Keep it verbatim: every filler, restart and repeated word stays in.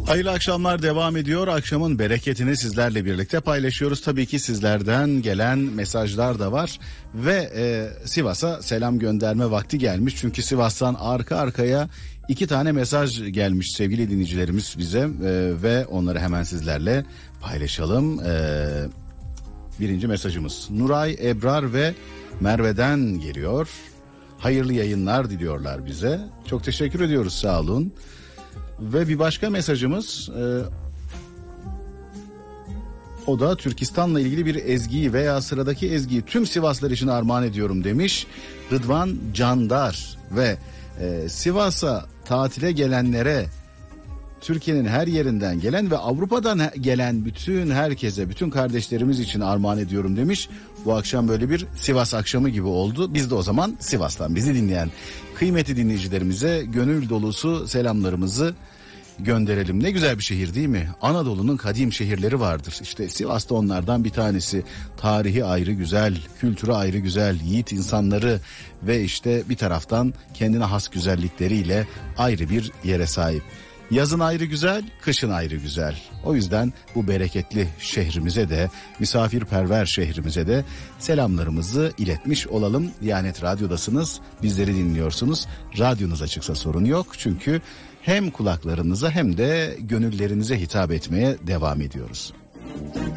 Hayırlı akşamlar devam ediyor. Akşamın bereketini sizlerle birlikte paylaşıyoruz. Tabii ki sizlerden gelen mesajlar da var. Ve e, Sivas'a selam gönderme vakti gelmiş. Çünkü Sivas'tan arka arkaya iki tane mesaj gelmiş sevgili dinleyicilerimiz bize. E, ve onları hemen sizlerle paylaşalım. E, birinci mesajımız Nuray, Ebrar ve Merve'den geliyor. Hayırlı yayınlar diliyorlar bize. Çok teşekkür ediyoruz, sağ olun. Ve bir başka mesajımız e, o da Türkistan'la ilgili bir ezgiyi veya sıradaki ezgiyi tüm Sivaslılar için armağan ediyorum demiş Rıdvan Candar. Ve e, Sivas'a tatile gelenlere, Türkiye'nin her yerinden gelen ve Avrupa'dan gelen bütün herkese, bütün kardeşlerimiz için armağan ediyorum demiş. Bu akşam böyle bir Sivas akşamı gibi oldu. Biz de o zaman Sivas'tan bizi dinleyen kıymetli dinleyicilerimize gönül dolusu selamlarımızı gönderelim. Ne güzel bir şehir değil mi? Anadolu'nun kadim şehirleri vardır. İşte Sivas'ta onlardan bir tanesi. Tarihi ayrı güzel, kültürü ayrı güzel, yiğit insanları ve işte bir taraftan kendine has güzellikleriyle ayrı bir yere sahip. Yazın ayrı güzel, kışın ayrı güzel. O yüzden bu bereketli şehrimize de, misafirperver şehrimize de selamlarımızı iletmiş olalım. Diyanet Radyo'dasınız, bizleri dinliyorsunuz. Radyonuz açıksa sorun yok. Çünkü hem kulaklarınıza hem de gönüllerinize hitap etmeye devam ediyoruz.